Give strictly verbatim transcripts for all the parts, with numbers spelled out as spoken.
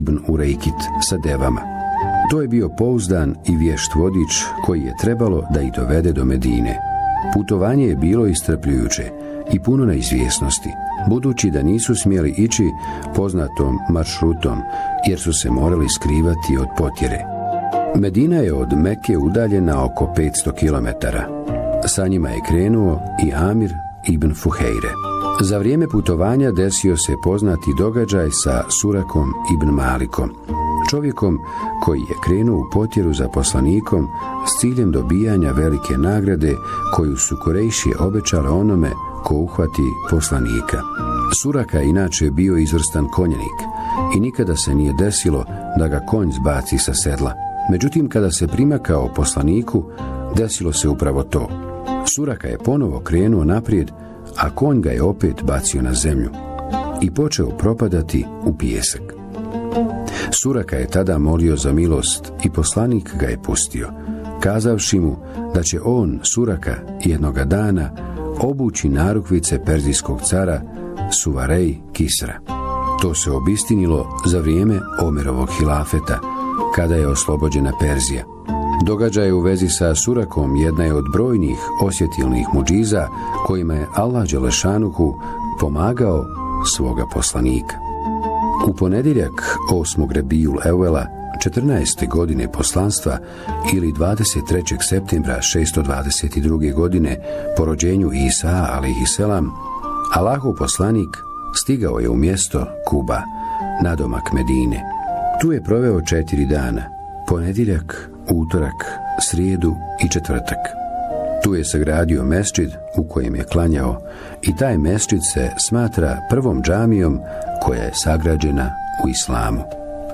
ibn Urejkit sa devama. To je bio pouzdan i vješt vodič koji je trebalo da ih dovede do Medine. Putovanje je bilo iscrpljujuće i puno neizvjesnosti, budući da nisu smjeli ići poznatom maršrutom, jer su se morali skrivati od potjere. Medina je od Mekke udaljena oko petsto kilometara. Sa njima je krenuo i Amir ibn Fuhejre. Za vrijeme putovanja desio se poznati događaj sa Surakom ibn Malikom, čovjekom koji je krenuo u potjeru za poslanikom s ciljem dobijanja velike nagrade koju su Kurejšije obećale onome ko uhvati poslanika. Suraka je inače bio izvrstan konjanik i nikada se nije desilo da ga konj zbaci sa sedla. Međutim, kada se primakao poslaniku, desilo se upravo to. Suraka je ponovo krenuo naprijed, a konj ga je opet bacio na zemlju i počeo propadati u pijesak. Suraka je tada molio za milost i poslanik ga je pustio, kazavši mu da će on, Suraka, jednoga dana obući narukvice perzijskog cara Suvarej Kisra. To se obistinilo za vrijeme Omerovog hilafeta, kada je oslobođena Perzija. Događaj u vezi sa Surakom jedna je od brojnih osjetilnih muđiza kojima je Allah Đelešanuhu pomagao svoga poslanika. U ponedjeljak osmog Rebijul Evela četrnaeste godine poslanstva ili dvadeset trećeg septembra šesto dvadeset druge godine po rođenju Isa alejhiselam, Allahov poslanik stigao je u mjesto Kuba, nadomak Medine. Tu je proveo četiri dana, ponedjeljak, utorak, srijedu i četvrtak. Tu je sagradio mesdžid u kojem je klanjao i taj mesdžid se smatra prvom džamijom koja je sagrađena u islamu.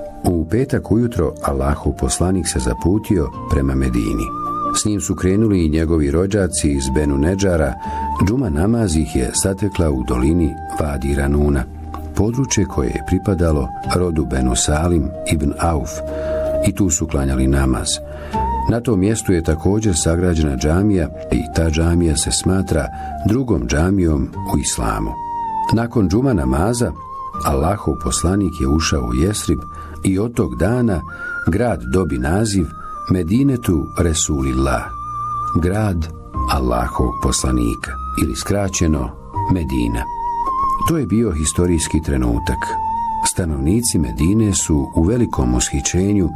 U petak ujutro Allahov poslanik se zaputio prema Medini. S njim su krenuli i njegovi rođaci iz Benu Nedžara. Džuma namaz ih je zatekla u dolini Vadi Ranuna, područje koje je pripadalo rodu Benu Salim ibn Auf, i tu su klanjali namaz. Na tom mjestu je također sagrađena džamija i ta džamija se smatra drugom džamijom u islamu. Nakon džuma namaza Allahov poslanik je ušao u Jesrib i od tog dana grad dobi naziv Medinetu Resulillah, grad Allahovog poslanika, ili skraćeno Medina. To je bio historijski trenutak. Stanovnici Medine su u velikom ushićenju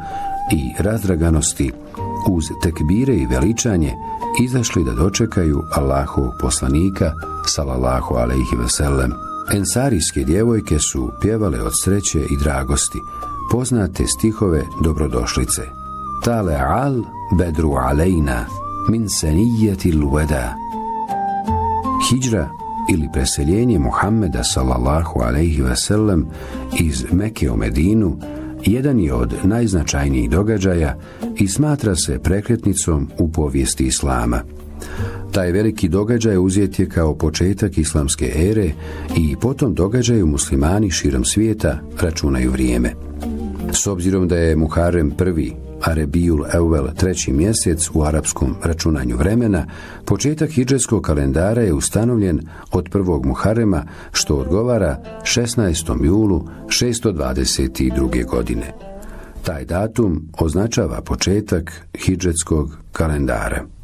i razdraganosti uz tekbire i veličanje izašli da dočekaju Allahovog poslanika sallallahu alejhi ve sellem. Ensarijske djevojke su pjevale od sreće i dragosti poznate stihove dobrodošlice. Tale al bedru alejna min senijetil veda. Hidžra ili preseljenje Muhammeda sallallahu alejhi ve sellem iz Mekke u Medinu jedan je od najznačajnijih događaja i smatra se prekretnicom u povijesti islama. Taj veliki događaj uzet je kao početak islamske ere i po tom događaju muslimani širom svijeta računaju vrijeme. S obzirom da je Muharrem prvi, a Rebijul Evvel treći mjesec u arapskom računanju vremena, početak hidžretskog kalendara je ustanovljen od prvog Muharrema, što odgovara šesnaestom julu šesto dvadeset druge godine. Taj datum označava početak hidžretskog kalendara.